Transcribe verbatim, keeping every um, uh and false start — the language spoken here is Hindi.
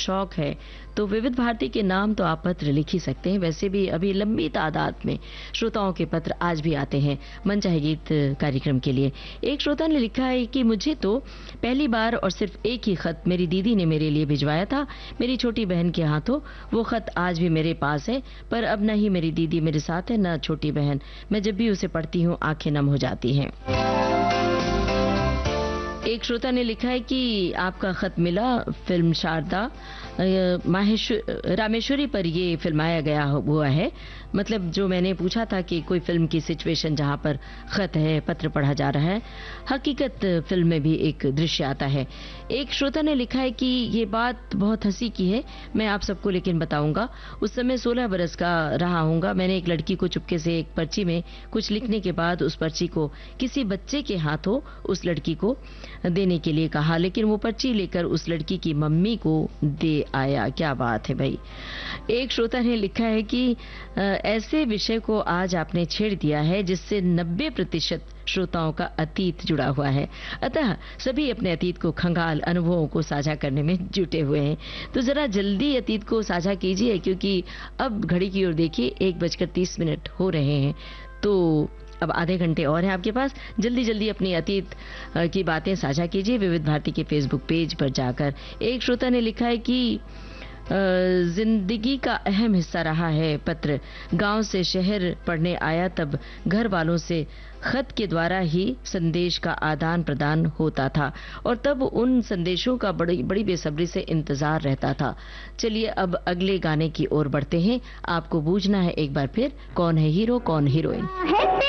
शौक है तो विविध भारती के नाम तो आप पत्र लिख ही सकते हैं। वैसे भी अभी लंबी तादाद में श्रोताओं के पत्र आज भी आते हैं मनचाहे गीत कार्यक्रम के लिए। एक श्रोता ने लिखा है कि मुझे तो पहली बार और सिर्फ एक ही खत मेरी दीदी ने मेरे लिए भिजवाया था, मेरी छोटी बहन के हाथों। वो खत आज भी मेरे पास है, पर अब न ही मेरी दीदी मेरे साथ है न छोटी बहन। मैं जब भी उसे पढ़ती हूँ आंखें नम हो जाती हैं। एक श्रोता ने लिखा है कि आपका खत मिला, फिल्म शारदा रामेश्वरी पर ये फिल्माया गया हुआ है। मतलब जो मैंने पूछा था कि कोई फिल्म की सिचुएशन जहां पर खत है, पत्र पढ़ा जा रहा है, हकीकत फिल्म में भी एक दृश्य आता है। एक श्रोता ने लिखा है कि ये बात बहुत हंसी की है, मैं आप सबको लेकिन बताऊंगा। उस समय सोलह बरस का रहा हूंगा। मैंने एक लड़की को चुपके से एक पर्ची में कुछ लिखने के बाद उस पर्ची को किसी बच्चे के हाथों उस लड़की को देने के लिए कहा, लेकिन वो पर्ची लेकर उस लड़की की मम्मी को दे आया। क्या बात है भाई। एक श्रोता ने लिखा है कि ऐसे विषय को आज आपने छेड़ दिया है जिससे नब्बे प्रतिशत श्रोताओं का अतीत जुड़ा हुआ है, अतः सभी अपने अतीत को खंगाल अनुभवों को साझा करने में जुटे हुए हैं। तो जरा जल्दी अतीत को साझा कीजिए, क्योंकि अब घड़ी की ओर देखिए, एक बजकर तीस मिनट हो रहे हैं। तो अब आधे घंटे और हैं आपके पास। जल्दी जल्दी अपनी अतीत की बातें साझा कीजिए विविध भारती के फेसबुक पेज पर जाकर। एक श्रोता ने लिखा है कि जिंदगी का अहम हिस्सा रहा है पत्र। गांव से शहर पढ़ने आया तब घर वालों से खत के द्वारा ही संदेश का आदान प्रदान होता था और तब उन संदेशों का बड़ी बड़ी बेसब्री से इंतजार रहता था। चलिए अब अगले गाने की ओर बढ़ते हैं। आपको बूझना है एक बार फिर, कौन है हीरो कौन हीरोइन।